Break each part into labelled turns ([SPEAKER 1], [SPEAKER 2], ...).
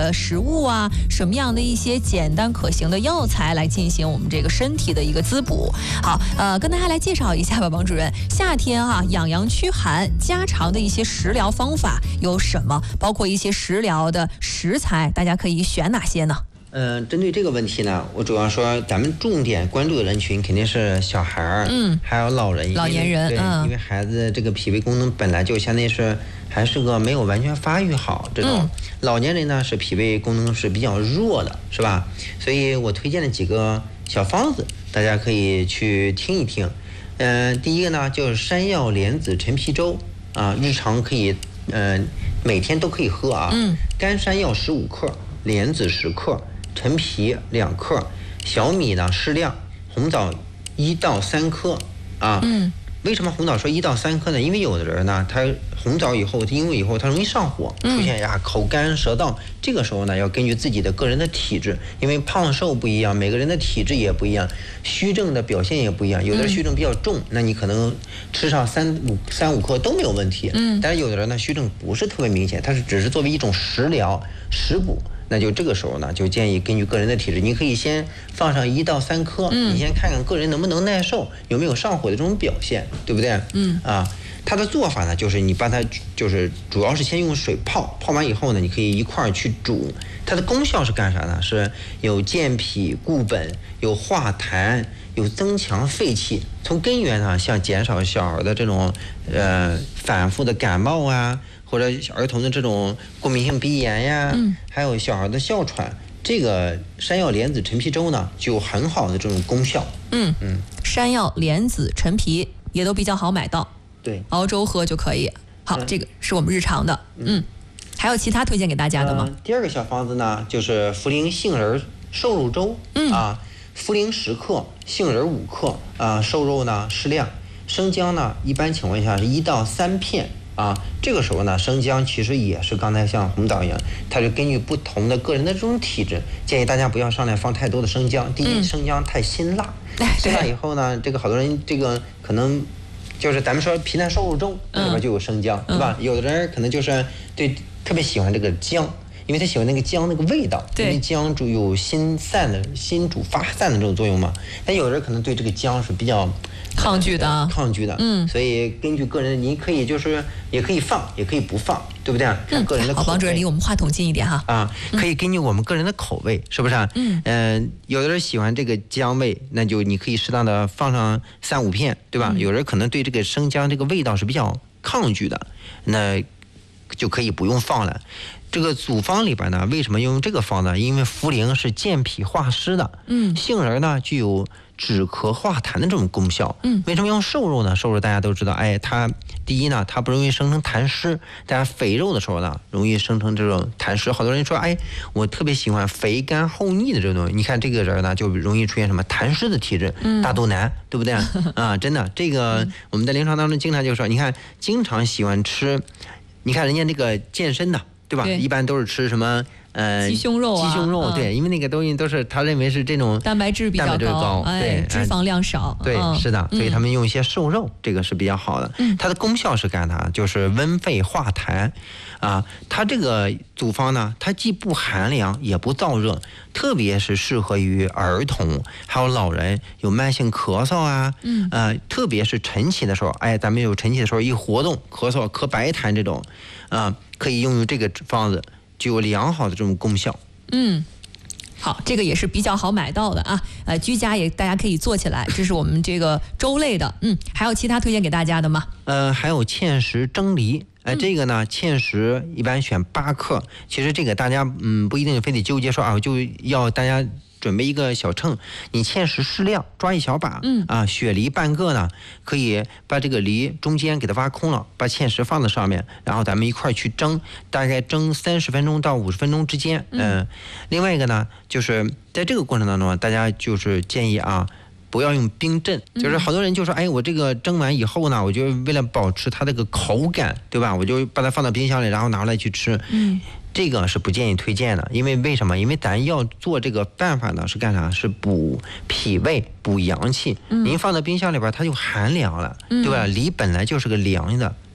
[SPEAKER 1] 的食物啊，什么样的一些简单可行的药材来进行我们这个身体的一个滋补。好，跟大家来介绍一下吧，王主任。夏天养阳驱寒家常的一些食疗方法有什么？包括一些食疗的食材，大家可以选哪些呢？
[SPEAKER 2] 针对这个问题呢，我主要说咱们重点关注的人群肯定是小孩儿，还有老人、
[SPEAKER 1] 老年人，
[SPEAKER 2] 对，因为孩子这个脾胃功能本来就相当于是还是个没有完全发育好这种，老年人呢是脾胃功能是比较弱的，是吧？所以我推荐了几个小方子，大家可以去听一听。第一个呢就是山药莲子陈皮粥啊，日常可以每天都可以喝啊。干山药15克，莲子10克。陈皮2克，小米呢适量，红枣1到3颗啊。为什么红枣说1到3颗呢？因为有的人呢，他红枣以后它容易上火，出现口干舌燥，这个时候呢要根据自己的个人的体质，因为胖瘦不一样，每个人的体质也不一样，虚症的表现也不一样。有的人虚症比较重，那你可能吃上3、5克都没有问题。但是有的人呢虚症不是特别明显，它是只是作为一种食疗食补。那就这个时候呢，就建议根据个人的体质，你可以先放上1到3颗，你先看看个人能不能耐受，有没有上火的这种表现，对不对？它的做法呢，就是你把它就是主要是先用水泡，泡完以后呢，你可以一块儿去煮。它的功效是干啥呢？是有健脾固本，有化痰，有增强肺气。从根源上，像减少小孩的这种反复的感冒啊。或者儿童的这种过敏性鼻炎呀，还有小孩的哮喘，这个山药莲子陈皮粥呢，就有很好的这种功效。
[SPEAKER 1] 山药莲子陈皮也都比较好买到，
[SPEAKER 2] 对，
[SPEAKER 1] 熬粥喝就可以。好，这个是我们日常的。还有其他推荐给大家的吗？
[SPEAKER 2] 第二个小方子呢，就是茯苓杏仁瘦肉粥。茯苓10克，杏仁5克，瘦肉呢适量，生姜呢一般情况下是1到3片。这个时候呢，生姜其实也是刚才像红枣一样，它是根据不同的个人的这种体质，建议大家不要上来放太多的生姜。第一，生姜太辛辣，辛辣以后呢，这个好多人这个可能就是咱们说皮蛋瘦肉粥里边就有生姜，对吧？有的人可能就是特别喜欢这个姜，因为他喜欢那个姜那个味道，因为姜有心主发散的这种作用嘛。但有的人可能对这个姜是比较抗拒的，所以根据个人，你可以就是也可以放，也可以不放，对不对？看个人的口味。
[SPEAKER 1] 王主任离我们话筒近一点哈。
[SPEAKER 2] 可以根据我们个人的口味，是不是？有的人喜欢这个姜味，那就你可以适当的放上3、5片，对吧？有人可能对这个生姜这个味道是比较抗拒的，那就可以不用放了。这个组方里边呢，为什么用这个方呢？因为茯苓是健脾化湿的，杏仁呢具有止咳化痰的这种功效。为什么用瘦肉呢？瘦肉大家都知道，它第一呢，它不容易生成痰湿，大家肥肉的时候呢，容易生成这种痰湿。好多人说，我特别喜欢肥甘厚腻的这种东西。你看这个人呢，就容易出现什么痰湿的体质，大肚腩，对不对？真的，这个我们在临床当中经常就说，你看经常喜欢吃，你看人家那个健身的。对吧？一般都是吃什么
[SPEAKER 1] 鸡胸肉
[SPEAKER 2] 对，因为那个东西都是他认为是这种
[SPEAKER 1] 蛋白质比较高，
[SPEAKER 2] 对，
[SPEAKER 1] 脂肪量少，
[SPEAKER 2] 对，是的，所以他们用一些瘦肉，这个是比较好的。它的功效是干啥？就是温肺化痰它这个组方呢，它既不寒凉也不燥热，特别是适合于儿童还有老人有慢性咳嗽特别是晨起的时候，咱们有晨起的时候一活动咳嗽咳白痰这种可以用这个方子，具有良好的这种功效。
[SPEAKER 1] 好，这个也是比较好买到的居家也大家可以做起来。这是我们这个粥类的，还有其他推荐给大家的吗？
[SPEAKER 2] 还有芡实蒸梨。这个呢，芡实一般选8克。其实这个大家不一定非得纠结说就要大家准备一个小秤，你芡实适量，抓一小把，雪梨半个呢，可以把这个梨中间给它挖空了，把芡实放在上面，然后咱们一块去蒸，大概蒸30分钟到50分钟之间。另外一个呢，就是在这个过程当中，大家就是建议不要用冰镇，就是好多人就说，我这个蒸完以后呢，我就为了保持它这个口感，对吧？我就把它放到冰箱里，然后拿出来去吃。这个是不建议推荐的，因为什么？因为咱要做这个办法呢，是干啥？是补脾胃、补阳气。您放到冰箱里边，它就寒凉了，对吧？梨本来就是个凉的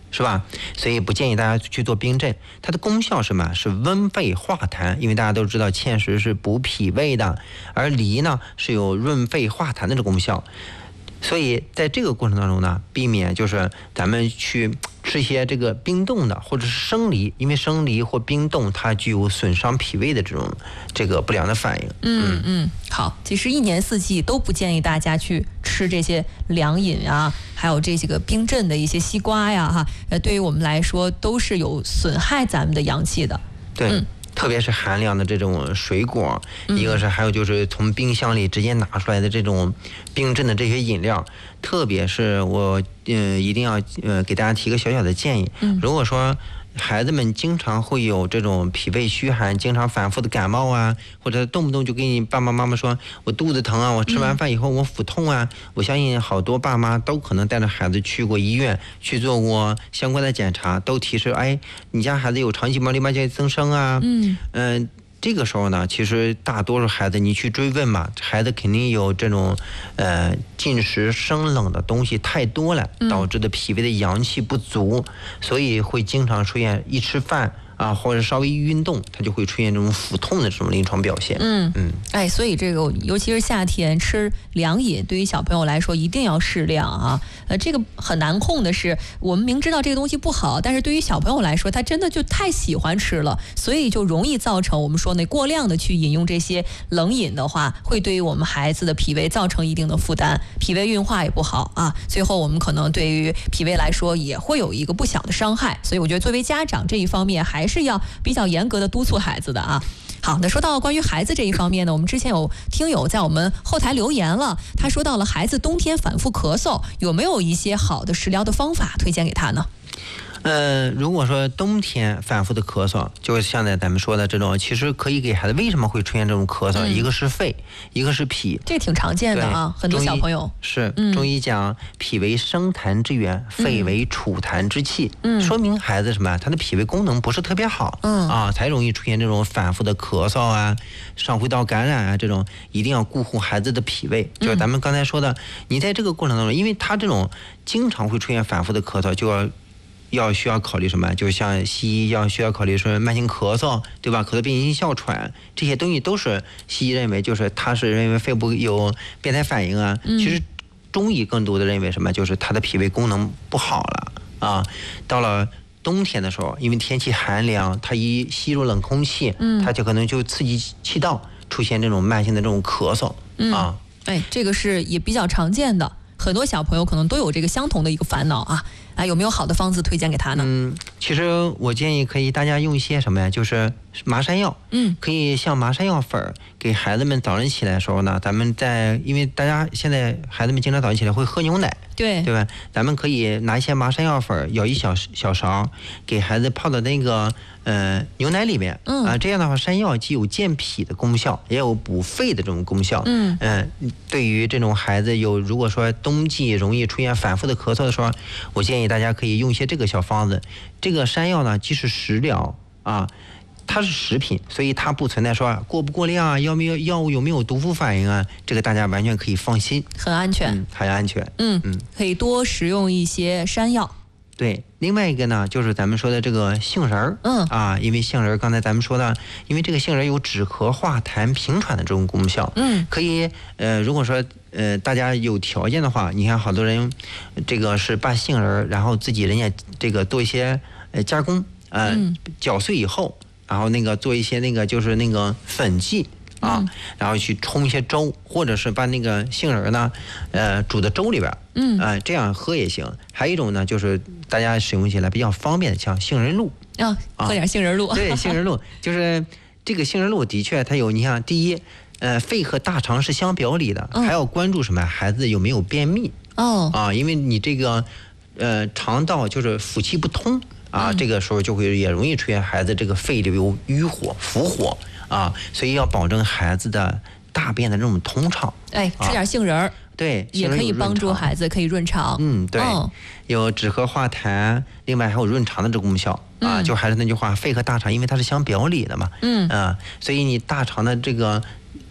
[SPEAKER 2] 是吧？所以不建议大家去做冰镇。它的功效是什么？是温肺化痰，因为大家都知道芡实是补脾胃的，而梨呢是有润肺化痰的这个功效。所以在这个过程当中呢，避免就是咱们去吃一些这个冰冻的或者是生梨，因为生梨或冰冻它具有损伤脾胃的这个不良的反应。
[SPEAKER 1] 好，其实一年四季都不建议大家去吃这些凉饮啊，还有这些个冰镇的一些西瓜呀哈，对于我们来说都是有损害咱们的阳气的。
[SPEAKER 2] 对。特别是寒凉的这种水果，一个是还有就是从冰箱里直接拿出来的这种冰镇的这些饮料，特别是我一定要给大家提个小小的建议，如果说孩子们经常会有这种脾胃虚寒，经常反复的感冒啊，或者动不动就给你爸爸妈妈说我肚子疼啊，我吃完饭以后我腹痛啊，我相信好多爸妈都可能带着孩子去过医院，去做过相关的检查，都提示你家孩子有肠系膜淋巴结增生啊。这个时候呢，其实大多数孩子你去追问嘛，孩子肯定有这种进食生冷的东西太多了，导致的脾胃的阳气不足，所以会经常出现一吃饭啊，或者稍微一运动，它就会出现这种腹痛的这种临床表现。
[SPEAKER 1] 所以这个尤其是夏天吃凉饮，对于小朋友来说一定要适量啊。这个很难控的是，我们明知道这个东西不好，但是对于小朋友来说，他真的就太喜欢吃了，所以就容易造成我们说那过量的去饮用这些冷饮的话，会对于我们孩子的脾胃造成一定的负担，脾胃运化也不好啊。最后我们可能对于脾胃来说也会有一个不小的伤害，所以我觉得作为家长这一方面还是要比较严格的督促孩子的啊。好，那说到关于孩子这一方面呢，我们之前有听友在我们后台留言了，他说到了孩子冬天反复咳嗽，有没有一些好的食疗的方法推荐给他呢？
[SPEAKER 2] 如果说冬天反复的咳嗽，就像咱们说的这种，其实可以给孩子为什么会出现这种咳嗽，一个是肺，一个是脾，
[SPEAKER 1] 这挺常见的啊，很多小朋友
[SPEAKER 2] 是中医讲脾为生痰之源，肺为储痰之器，说明孩子什么，他的脾胃功能不是特别好，才容易出现这种反复的咳嗽啊、上呼吸道感染啊，这种一定要顾护孩子的脾胃。就是咱们刚才说的，你在这个过程当中，因为他这种经常会出现反复的咳嗽，就需要考虑什么？就像西医需要考虑说慢性咳嗽，对吧？咳嗽变性哮喘这些东西都是西医认为就是他是认为肺部有变态反应啊。其实中医更多的认为什么？就是他的脾胃功能不好了啊。到了冬天的时候，因为天气寒凉，它一吸入冷空气，它就可能就刺激气道，出现这种慢性的这种咳嗽啊。
[SPEAKER 1] 这个是也比较常见的，很多小朋友可能都有这个相同的一个烦恼啊。有没有好的方子推荐给他呢？
[SPEAKER 2] 其实我建议可以大家用一些什么呀？就是麻山药，可以像麻山药粉给孩子们早晨起来的时候呢，咱们因为大家现在孩子们经常早晨起来会喝牛奶，对吧？咱们可以拿一些麻山药粉，舀一小勺，给孩子泡到那个牛奶里面，这样的话，山药既有健脾的功效，也有补肺的这种功效。对于这种孩子如果说冬季容易出现反复的咳嗽的时候，我建议大家可以用一些这个小方子。这个山药呢，既是食疗啊，它是食品，所以它不存在说过不过量啊，药物有没有毒副反应啊，这个大家完全可以放心，
[SPEAKER 1] 很安全，
[SPEAKER 2] 很安全。
[SPEAKER 1] 可以多食用一些山药。
[SPEAKER 2] 对，另外一个呢，就是咱们说的这个杏仁儿，因为杏仁刚才咱们说的，因为这个杏仁有止咳化痰平喘的这种功效，可以如果说大家有条件的话，你看好多人这个是把杏仁然后自己人家这个做一些加工，搅碎以后，然后那个做一些那个就是那个粉剂。然后去冲一些粥，或者是把那个杏仁呢，煮的粥里边，这样喝也行。还有一种呢，就是大家使用起来比较方便的，像杏仁露
[SPEAKER 1] 喝点杏仁露。
[SPEAKER 2] 对，杏仁露就是这个杏仁露，的确它有，你看，第一，肺和大肠是相表里的，还要关注什么？孩子有没有便秘？因为你这个肠道就是腑气不通这个时候就会也容易出现孩子这个肺里有瘀火、腹火。所以要保证孩子的大便的这种通畅。
[SPEAKER 1] 吃点杏仁
[SPEAKER 2] 对，
[SPEAKER 1] 也可以帮助孩子可以润肠。
[SPEAKER 2] 对，有止咳化痰，另外还有润肠的这个功效就还是那句话，肺和大肠因为它是相表里的嘛，所以你大肠的这个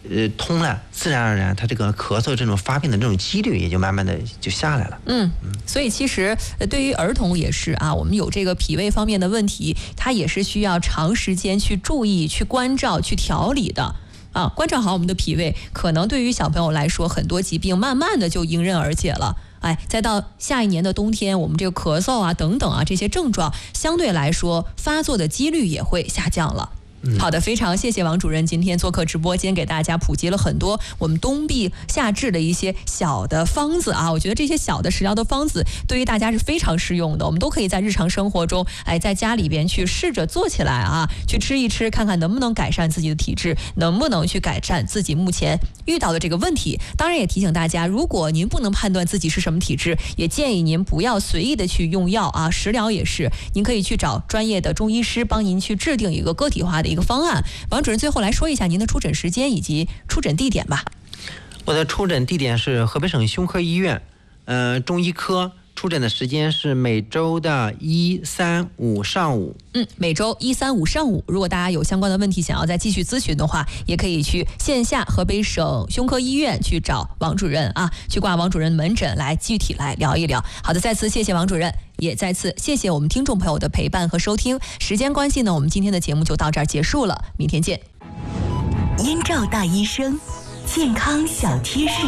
[SPEAKER 2] 通了，自然而然它这个咳嗽这种发病的这种几率也就慢慢的就下来了。
[SPEAKER 1] 所以其实对于儿童也是啊，我们有这个脾胃方面的问题，它也是需要长时间去注意、去关照、去调理的。关照好我们的脾胃，可能对于小朋友来说，很多疾病慢慢的就迎刃而解了。再到下一年的冬天，我们这个咳嗽啊等等啊这些症状，相对来说发作的几率也会下降了。好的，非常谢谢王主任今天做客直播间，给大家普及了很多我们冬避夏治的一些小的方子啊。我觉得这些小的食疗的方子对于大家是非常适用的，我们都可以在日常生活中，在家里边去试着做起来啊，去吃一吃，看看能不能改善自己的体质，能不能去改善自己目前遇到的这个问题。当然也提醒大家，如果您不能判断自己是什么体质，也建议您不要随意的去用药啊。食疗也是，您可以去找专业的中医师帮您去制定一个个体化的一个方案。王主任最后来说一下您的出诊时间以及出诊地点吧。
[SPEAKER 2] 我的出诊地点是河北省胸科医院，中医科。出诊的时间是每周的1、3、5上午。
[SPEAKER 1] 每周1、3、5上午。如果大家有相关的问题想要再继续咨询的话，也可以去线下河北省胸科医院去找王主任啊，去挂王主任门诊来具体来聊一聊。好的，再次谢谢王主任，也再次谢谢我们听众朋友的陪伴和收听。时间关系呢，我们今天的节目就到这儿结束了，明天见。
[SPEAKER 3] 燕赵大医生，健康小贴士。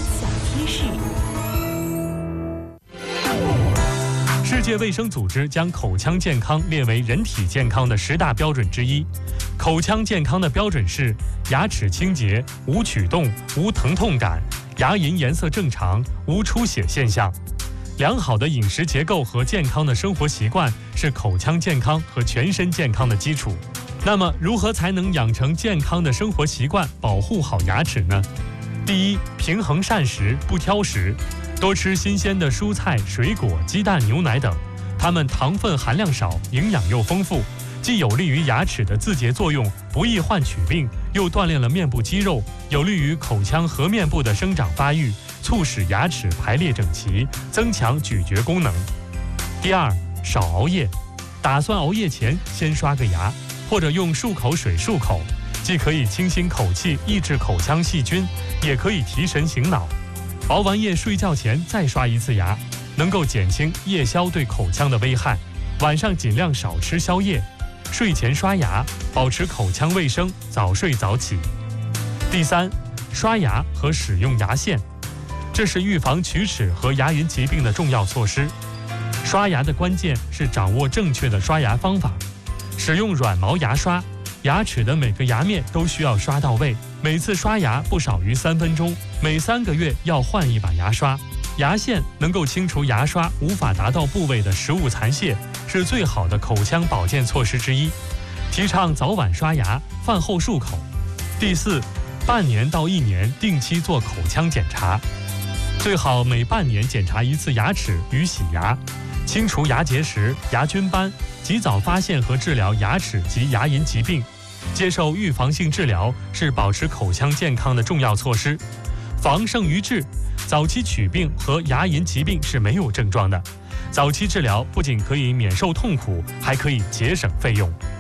[SPEAKER 4] 世界卫生组织将口腔健康列为人体健康的10大标准之一。口腔健康的标准是：牙齿清洁、无龋动、无疼痛感、牙龈颜色正常、无出血现象。良好的饮食结构和健康的生活习惯是口腔健康和全身健康的基础。那么，如何才能养成健康的生活习惯，保护好牙齿呢？第一，平衡膳食，不挑食。多吃新鲜的蔬菜、水果、鸡蛋、牛奶等，它们糖分含量少，营养又丰富，既有利于牙齿的自洁作用，不易患龋病，又锻炼了面部肌肉，有利于口腔颌面部的生长发育，促使牙齿排列整齐，增强咀嚼功能。第二，少熬夜。打算熬夜前先刷个牙，或者用漱口水漱口，既可以清新口气，抑制口腔细菌，也可以提神醒脑。熬完夜睡觉前再刷一次牙，能够减轻夜宵对口腔的危害。晚上尽量少吃宵夜，睡前刷牙，保持口腔卫生，早睡早起。第三，刷牙和使用牙线，这是预防龋齿和牙龈疾病的重要措施。刷牙的关键是掌握正确的刷牙方法，使用软毛牙刷，牙齿的每个牙面都需要刷到位，每次刷牙不少于3分钟，每3个月要换一把牙刷。牙线能够清除牙刷无法达到部位的食物残屑，是最好的口腔保健措施之一。提倡早晚刷牙，饭后漱口。第四，半年到1年定期做口腔检查，最好每半年检查1次牙齿与洗牙，清除牙结石、牙菌斑，及早发现和治疗牙齿及牙龈疾病。接受预防性治疗是保持口腔健康的重要措施。防胜于治，早期龋病和牙龈疾病是没有症状的。早期治疗不仅可以免受痛苦，还可以节省费用。